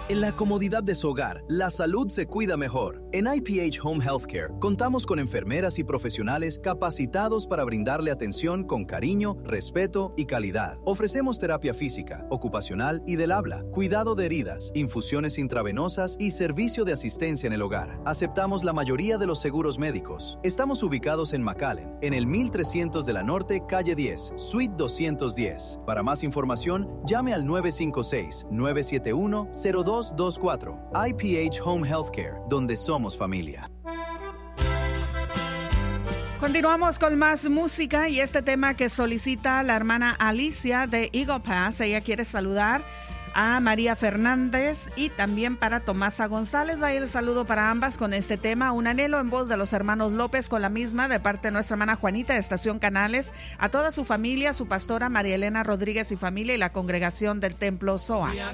En la comodidad de su hogar, la salud se cuida mejor. En IPH Home Healthcare, contamos con enfermeras y profesionales capacitados para brindarle atención con cariño, respeto y calidad. Ofrecemos terapia física, ocupacional y del habla, cuidado de heridas, infusiones intravenosas y servicio de asistencia en el hogar. Aceptamos la mayoría de los seguros médicos. Estamos ubicados en McAllen, en el 1300 de la Norte, calle 10, suite 210. Para más información, llame al 956-971-0224. IPH Home Healthcare, donde somos familia. Continuamos con más música y este tema que solicita la hermana Alicia de Eagle Pass. Ella quiere saludar a María Fernández y también para Tomasa González. Va a ir el saludo para ambas con este tema. Un anhelo en voz de los hermanos López con la misma de parte de nuestra hermana Juanita de Estación Canales, a toda su familia, su pastora María Elena Rodríguez y familia y la congregación del Templo Zoa.